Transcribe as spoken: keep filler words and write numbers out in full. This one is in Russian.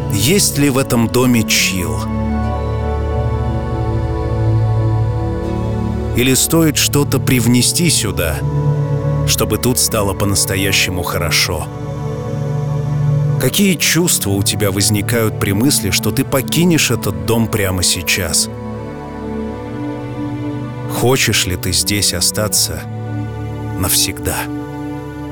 Есть ли в этом доме чил? Или стоит что-то привнести сюда, чтобы тут стало по-настоящему хорошо? Какие чувства у тебя возникают при мысли, что ты покинешь этот дом прямо сейчас? Хочешь ли ты здесь остаться навсегда?